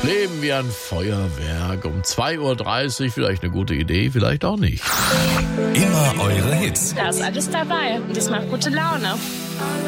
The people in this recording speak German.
Leben wie ein Feuerwerk. Um 2:30 Uhr, vielleicht eine gute Idee, vielleicht auch nicht. Immer eure Hits. Da ist alles dabei und das macht gute Laune.